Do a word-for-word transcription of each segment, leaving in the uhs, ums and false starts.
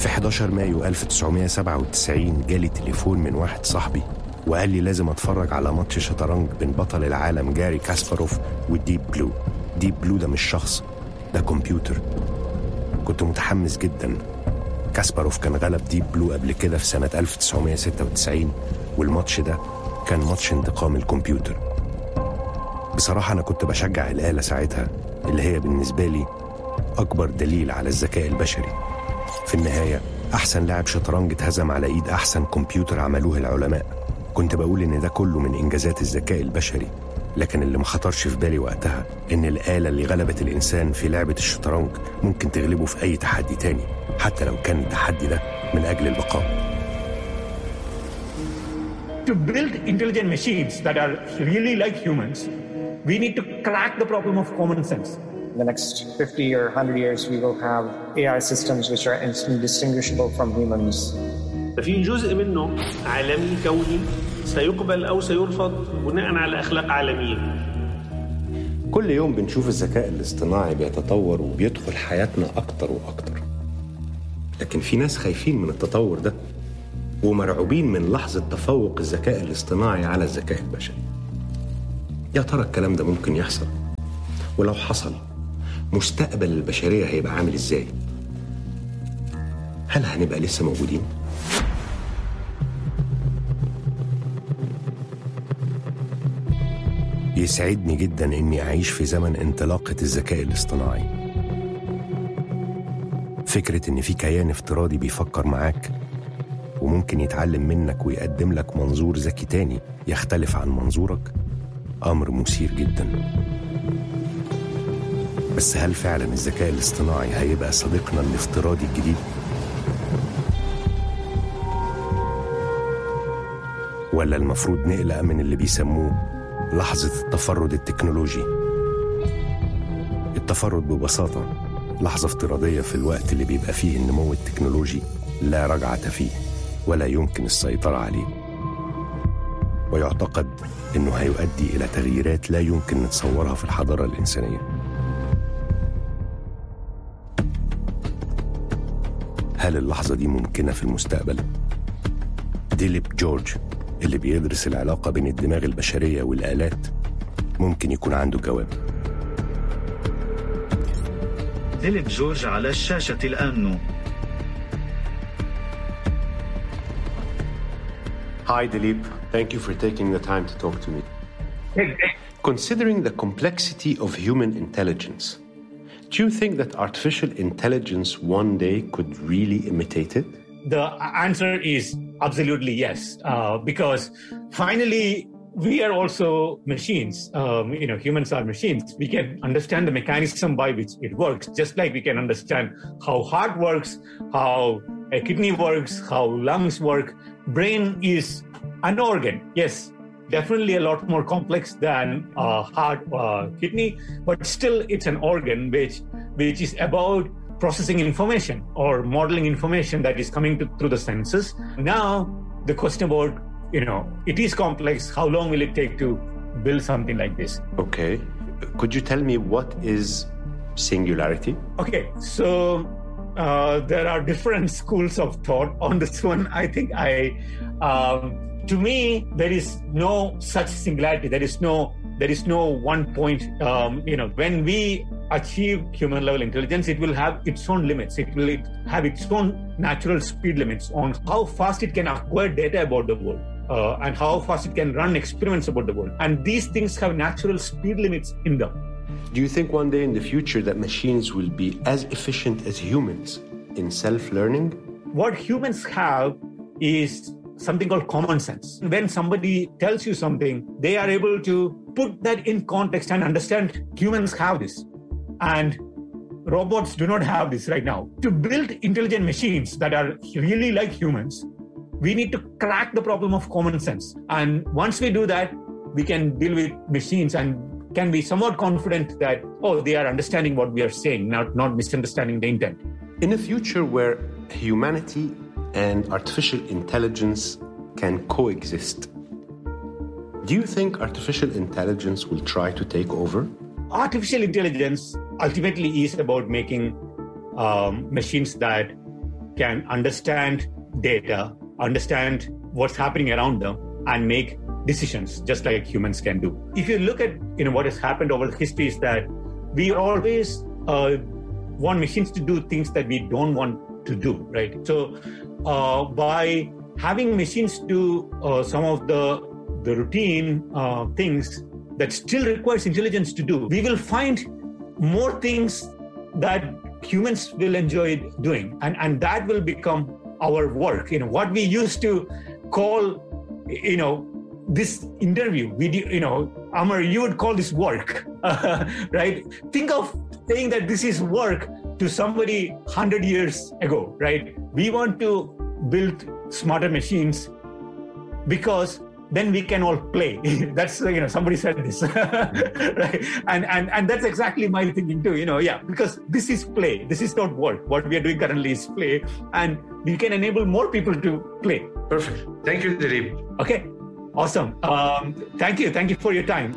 في حداشر مايو ألف وتسعمائة وسبعة وتسعين جالي تليفون من واحد صاحبي وقال لي لازم اتفرج على ماتش شطرنج بين بطل العالم جاري كاسباروف والديب بلو. ديب بلو ده مش شخص، ده كمبيوتر. كنت متحمس جدا. كاسباروف كان غلب ديب بلو قبل كده في سنة ألف وتسعمائة وستة وتسعين، والماتش ده كان ماتش انتقام الكمبيوتر. بصراحة أنا كنت بشجع الآلة ساعتها، اللي هي بالنسبة لي أكبر دليل على الذكاء البشري. في النهاية أحسن لاعب شطرنج اتهزم على إيد أحسن كمبيوتر عملوه العلماء. كنت بقول إن ده كله من إنجازات الذكاء البشري، لكن اللي ما خطرش في بالي وقتها إن الآلة اللي غلبت الإنسان في لعبة الشطرنج ممكن تغلبه في أي تحدي تاني، حتى لو كان التحدي ده من أجل البقاء. To build intelligent machines that are really like humans, we need to crack the problem of common sense. In the next fifty or one hundred years, we will have A I systems which are indistinguishable from humans. ففي جزء منه عالمي كوني سيقبل أو سيرفض بناء على أخلاق عالمية. كل يوم بنشوف الذكاء الاصطناعي بيتطور وبيدخل حياتنا أكتر وأكتر، لكن في ناس خايفين من التطور ده ومرعوبين من لحظة تفوق الذكاء الاصطناعي على الذكاء البشري. يا ترى الكلام ده ممكن يحصل؟ ولو حصل مستقبل البشرية هيبقى عامل إزاي؟ هل هنبقى لسه موجودين؟ يسعدني جدا إني أعيش في زمن انطلاقة الذكاء الاصطناعي. فكرة إن في كيان افتراضي بيفكر معاك وممكن يتعلم منك ويقدم لك منظور ذكي تاني يختلف عن منظورك أمر مثير جدا. بس هل فعلا الذكاء الاصطناعي هيبقى صديقنا الافتراضي الجديد؟ ولا المفروض نقلق من اللي بيسموه لحظة التفرد التكنولوجي؟ التفرد ببساطة لحظة افتراضية في الوقت اللي بيبقى فيه النمو التكنولوجي لا رجعة فيه ولا يمكن السيطرة عليه، ويعتقد إنه هيؤدي إلى تغييرات لا يمكن نتصورها في الحضارة الإنسانية. هل اللحظة دي ممكنة في المستقبل؟ ديليب جورج اللي بيدرس العلاقة بين الدماغ البشرية والآلات ممكن يكون عنده جواب. ديليب جورج على الشاشة الآن. Hi Dilip, thank you for taking the time to talk to me. Considering the complexity of human intelligence, do you think that artificial intelligence one day could really imitate it? The answer is absolutely yes, uh, because finally we are also machines. Um, you know, humans are machines. We can understand the mechanism by which it works, just like we can understand how heart works, how a kidney works, how lungs work. Brain is an organ, yes, definitely a lot more complex than uh, heart or uh, kidney, but still it's an organ which which is about processing information or modeling information that is coming to, through the senses. Now, the question about, you know, it is complex. How long will it take to build something like this? Okay. Could you tell me what is singularity? Okay, so uh, there are different schools of thought on this one. I think I, um, to me, there is no such singularity. There is no, there is no one point. Um, you know, when we achieve human level intelligence, it will have its own limits. It will have its own natural speed limits on how fast it can acquire data about the world uh, and how fast it can run experiments about the world. And these things have natural speed limits in them. Do you think one day in the future that machines will be as efficient as humans in self-learning? What humans have is something called common sense. When somebody tells you something, they are able to put that in context and understand humans have this. And robots do not have this right now. To build intelligent machines that are really like humans, we need to crack the problem of common sense. And once we do that, we can deal with machines and can be somewhat confident that, oh, they are understanding what we are saying, not, not misunderstanding the intent. In a future where humanity and artificial intelligence can coexist, do you think artificial intelligence will try to take over? Artificial intelligence ultimately is about making um, machines that can understand data, understand what's happening around them, and make decisions just like humans can do. If you look at you know what has happened over the history is that we always uh, want machines to do things that we don't want to do, right? So uh, by having machines do uh, some of the the routine uh, things that still requires intelligence to do, we will find more things that humans will enjoy doing, and and that will become our work. You know what we used to call, you know, this interview. We, do, you know, Amar, you would call this work, uh, right? Think of saying that this is work to somebody one hundred years ago, right? We want to build smarter machines because then we can all play. That's, you know, somebody said this, right? And, and and that's exactly my thinking too, you know, yeah, because this is play. This is not work. What we are doing currently is play, and we can enable more people to play. Perfect. Thank you, Dilip. Okay, awesome. Um, thank you. Thank you for your time.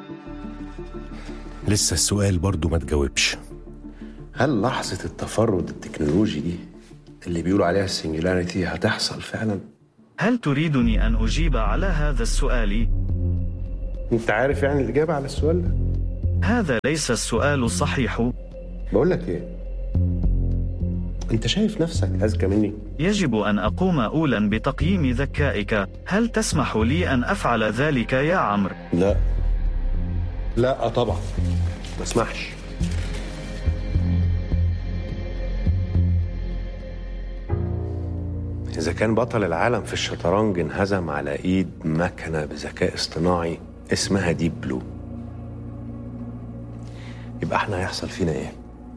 لسه السؤال برضو ما تجاوبش. هل لحظة التفرد التكنولوجي دي اللي بيقولوا عليها السنجولاريتي هتحصل فعلا؟ هل تريدني أن أجيب على هذا السؤال؟ أنت عارف يعني الإجابة على السؤال ده؟ هذا ليس السؤال الصحيح. بقول لك إيه؟ أنت شايف نفسك أذكى مني؟ يجب أن أقوم أولاً بتقييم ذكائك. هل تسمح لي أن أفعل ذلك يا عمرو؟ لا. لا طبعاً. ما اسمحش. إذا كان بطل العالم في الشطرنج انهزم على إيد مكنة بذكاء اصطناعي اسمها ديب بلو، يبقى احنا هيحصل فينا إيه؟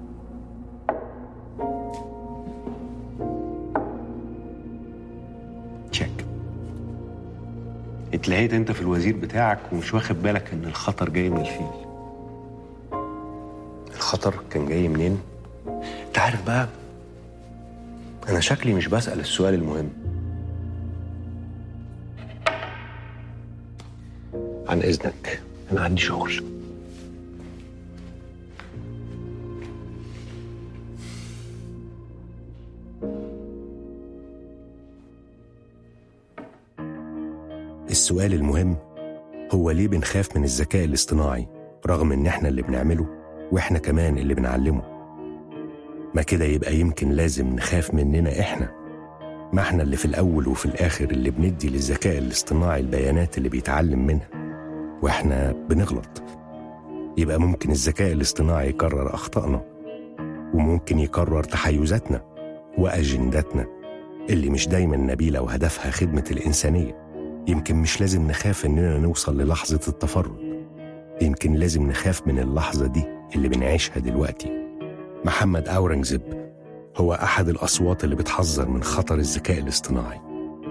تشيك. اتلهيت انت في الوزير بتاعك ومش واخد بالك ان الخطر جاي من الفيل. الخطر كان جاي منين؟ انت عارف بقى، أنا شكلي مش بسأل السؤال المهم. عن إذنك، أنا عندي شغل. السؤال المهم هو ليه بنخاف من الذكاء الاصطناعي رغم إن إحنا اللي بنعمله وإحنا كمان اللي بنعلمه؟ ما كده يبقى يمكن لازم نخاف مننا إحنا، ما إحنا اللي في الأول وفي الآخر اللي بندي للذكاء الاصطناعي البيانات اللي بيتعلم منها وإحنا بنغلط. يبقى ممكن الذكاء الاصطناعي يكرر أخطائنا، وممكن يكرر تحيزاتنا وأجنداتنا اللي مش دايما نبيلة وهدفها خدمة الإنسانية. يمكن مش لازم نخاف إننا نوصل للحظة التفرد، يمكن لازم نخاف من اللحظة دي اللي بنعيشها دلوقتي. محمد أورنجزيب هو أحد الأصوات اللي بتحذر من خطر الذكاء الاصطناعي.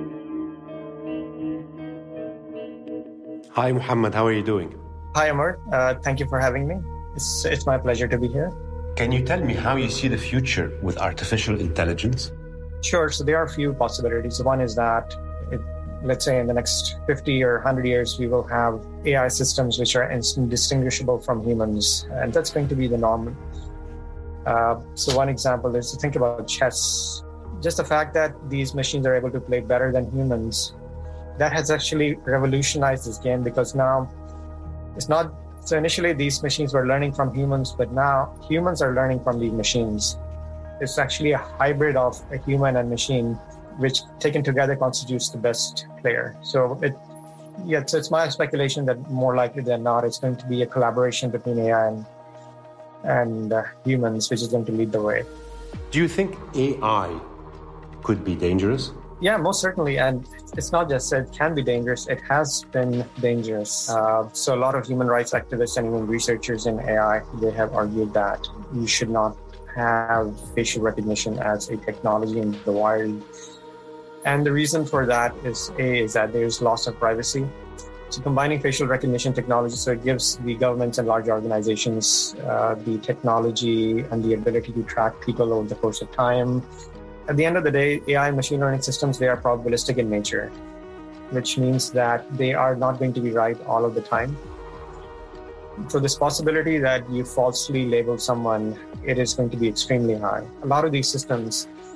Hi Muhammad, how are you doing? Hi Amar, uh, thank you for having me. It's, it's my pleasure to be here. Can you tell me how you see the future with artificial intelligence? Sure, so there are a few possibilities. One is that, it, let's say in the next fifty or one hundred years, we will have A I systems which are indistinguishable from humans, and that's going to be the norm. Uh, so one example is to think about chess. Just the fact that these machines are able to play better than humans, that has actually revolutionized this game, because now it's not, so initially these machines were learning from humans, but now humans are learning from these machines. It's actually a hybrid of a human and machine, which taken together constitutes the best player. So it, yeah, so it's my speculation that more likely than not, it's going to be a collaboration between A I and and uh, humans, which is going to lead the way. Do you think A I could be dangerous? Yeah, most certainly. And it's not just that it can be dangerous, it has been dangerous. Uh, so a lot of human rights activists and even researchers in A I, they have argued that you should not have facial recognition as a technology in the wild. And the reason for that is, A, is that there's loss of privacy. So combining facial recognition technology, so it gives the governments and large organizations uh, the technology and the ability to track people over the course of time. At the end of the day, A I and machine learning systems, they are probabilistic in nature, which means that they are not going to be right all of the time. So this possibility that you falsely label someone, it is going to be extremely high. A lot of these systems,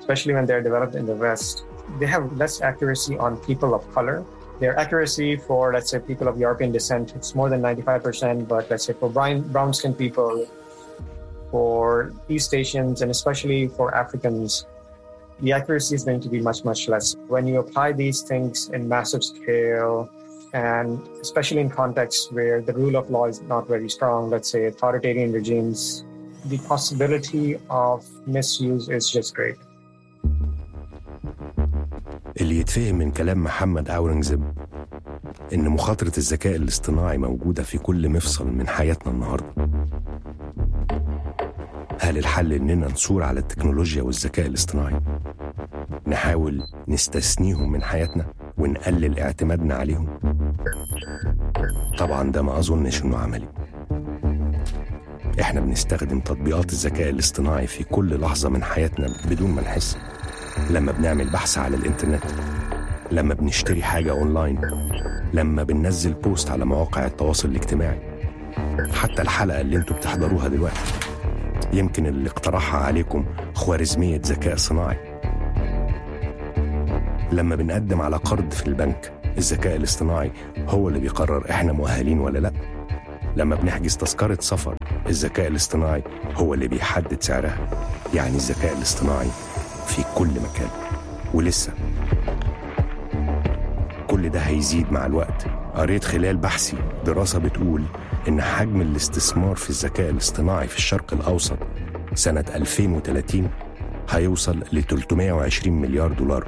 especially when they're developed in the West, they have less accuracy on people of color. Their accuracy for, let's say, people of European descent, it's more than ninety-five percent, but let's say for brown, brown-skinned people, for East Asians, and especially for Africans, the accuracy is going to be much, much less. When you apply these things in massive scale, and especially in contexts where the rule of law is not very strong, let's say authoritarian regimes, the possibility of misuse is just great. اللي يتفهم من كلام محمد أورنجزيب إن مخاطرة الذكاء الاصطناعي موجودة في كل مفصل من حياتنا النهاردة. هل الحل إننا نثور على التكنولوجيا والذكاء الاصطناعي؟ نحاول نستثنيهم من حياتنا ونقلل اعتمادنا عليهم؟ طبعاً ده ما أظنش إنه عملي. إحنا بنستخدم تطبيقات الذكاء الاصطناعي في كل لحظة من حياتنا بدون ما نحس. لما بنعمل بحث على الإنترنت، لما بنشتري حاجة أونلاين، لما بننزل بوست على مواقع التواصل الاجتماعي، حتى الحلقة اللي انتوا بتحضروها دلوقتي يمكن اللي اقترحها عليكم خوارزمية ذكاء صناعي. لما بنقدم على قرض في البنك، الذكاء الاصطناعي هو اللي بيقرر احنا مؤهلين ولا لا. لما بنحجز تذكرة سفر، الذكاء الاصطناعي هو اللي بيحدد سعرها. يعني الذكاء الاصطناعي في كل مكان، ولسه كل ده هيزيد مع الوقت. قريت خلال بحثي دراسة بتقول إن حجم الاستثمار في الذكاء الاصطناعي في الشرق الأوسط سنة ألفين وثلاثين هيوصل ل ثلاثمائة وعشرين مليار دولار.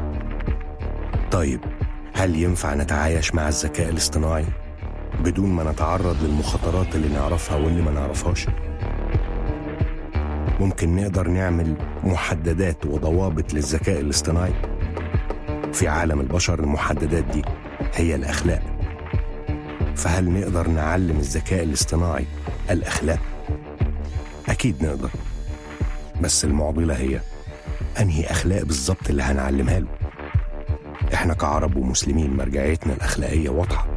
طيب، هل ينفع نتعايش مع الذكاء الاصطناعي بدون ما نتعرض للمخاطرات اللي نعرفها واللي ما نعرفهاش؟ ممكن نقدر نعمل محددات وضوابط للذكاء الاصطناعي. في عالم البشر المحددات دي هي الأخلاق. فهل نقدر نعلم الذكاء الاصطناعي الأخلاق؟ أكيد نقدر، بس المعضلة هي أنهي أخلاق بالظبط اللي هنعلمها له. إحنا كعرب ومسلمين مرجعيتنا الأخلاقية واضحة،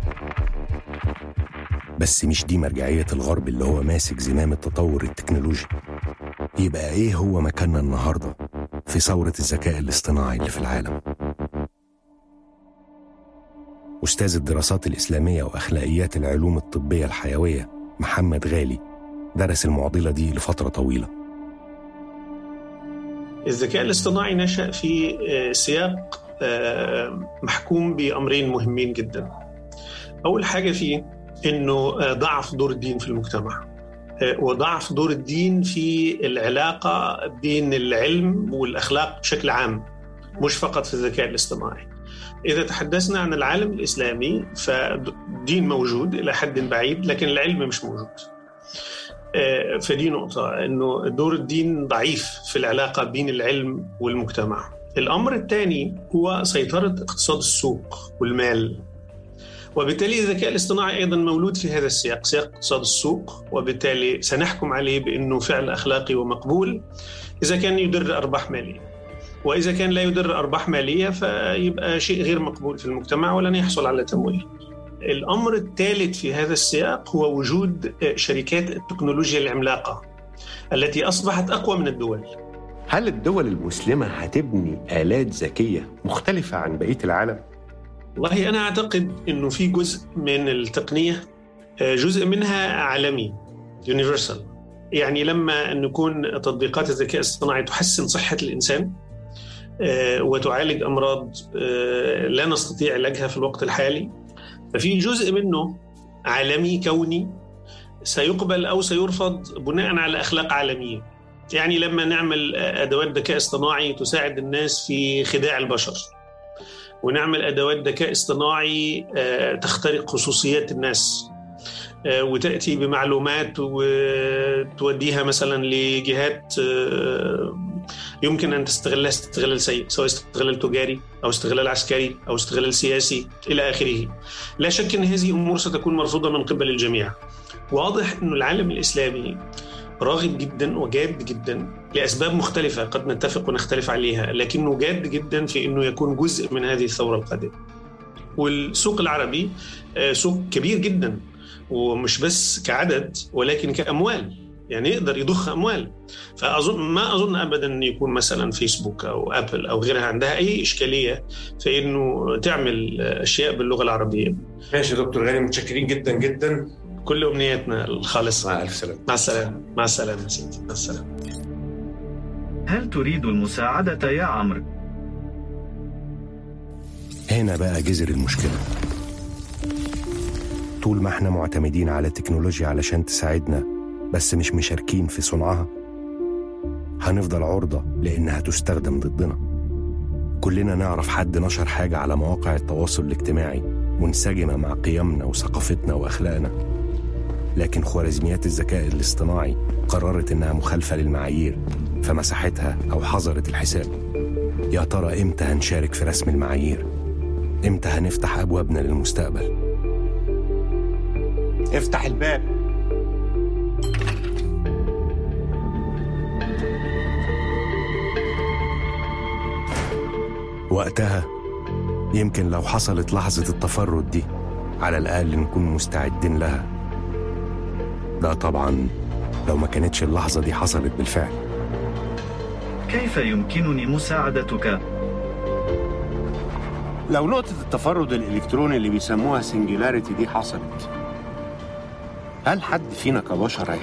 بس مش دي مرجعية الغرب اللي هو ماسك زمام التطور التكنولوجي. يبقى إيه هو مكاننا النهاردة في ثورة الذكاء الاصطناعي اللي في العالم؟ أستاذ الدراسات الإسلامية وأخلاقيات العلوم الطبية الحيوية محمد غالي درس المعضلة دي لفترة طويلة. الذكاء الاصطناعي نشأ في سياق محكوم بأمرين مهمين جدا. أول حاجة فيه إنه ضعف دور الدين في المجتمع، وضعف دور الدين في العلاقة بين العلم والأخلاق بشكل عام، مش فقط في الذكاء الاصطناعي. إذا تحدثنا عن العالم الإسلامي فالدين موجود إلى حد بعيد، لكن العلم مش موجود. فدي نقطة، إنه دور الدين ضعيف في العلاقة بين العلم والمجتمع. الأمر الثاني هو سيطرة اقتصاد السوق والمال، وبالتالي الذكاء الاصطناعي أيضا مولود في هذا السياق، سياق اقتصاد السوق، وبالتالي سنحكم عليه بأنه فعل أخلاقي ومقبول إذا كان يدر أرباح مالية، وإذا كان لا يدر أرباح مالية فيبقى شيء غير مقبول في المجتمع ولن يحصل على تمويل. الأمر الثالث في هذا السياق هو وجود شركات التكنولوجيا العملاقة التي أصبحت أقوى من الدول. هل الدول المسلمة هتبني آلات ذكية مختلفة عن بقية العالم؟ والله أنا أعتقد أنه في جزء من التقنية، جزء منها عالمي universal. يعني لما نكون تطبيقات الذكاء الاصطناعي تحسن صحة الإنسان وتعالج أمراض لا نستطيع علاجها في الوقت الحالي، ففي جزء منه عالمي كوني سيقبل أو سيرفض بناء على أخلاق عالمية. يعني لما نعمل أدوات ذكاء اصطناعي تساعد الناس في خداع البشر، ونعمل أدوات ذكاء اصطناعي تخترق خصوصيات الناس وتأتي بمعلومات وتوديها مثلا لجهات يمكن أن تستغلها استغلال سيء، سواء استغلال تجاري أو استغلال عسكري أو استغلال سياسي إلى آخره. لا شك أن هذه الأمور ستكون مرفوضة من قبل الجميع. واضح أن العالم الإسلامي راغب جدا وجاد جدا لأسباب مختلفة قد نتفق ونختلف عليها، لكنه جاد جدا في أنه يكون جزء من هذه الثورة القادمة. والسوق العربي سوق كبير جدا، ومش بس كعدد ولكن كأموال. يعني يقدر يضخ أموال. فأظن ما أظن أبدا أن يكون مثلا فيسبوك أو أبل أو غيرها عندها أي إشكالية في أنه تعمل أشياء باللغة العربية. ماشي دكتور غانم، متشكرين جدا جدا. كل أمنياتنا الخالصة. مع ألف سلامة. مع السلامة. مع السلامة سيدي. مع السلامة. هل تريد المساعدة يا عمرو؟ هنا بقى جذر المشكلة. طول ما احنا معتمدين على التكنولوجيا علشان تساعدنا بس مش مشاركين في صنعها، هنفضل عرضة لأنها تستخدم ضدنا. كلنا نعرف حد نشر حاجة على مواقع التواصل الاجتماعي منسجمة مع قيمنا وثقافتنا وأخلاقنا، لكن خوارزميات الذكاء الاصطناعي قررت إنها مخالفة للمعايير فمسحتها أو حظرت الحساب. يا ترى إمتى هنشارك في رسم المعايير؟ إمتى هنفتح أبوابنا للمستقبل؟ افتح الباب. وقتها يمكن لو حصلت لحظة التفرد دي على الأقل نكون مستعدين لها. ده طبعا لو ما كانتش اللحظة دي حصلت بالفعل. كيف يمكنني مساعدتك؟ لو نقطة التفرد الإلكتروني اللي بيسموها سنجولاريتي دي حصلت، هل حد فينا كبشر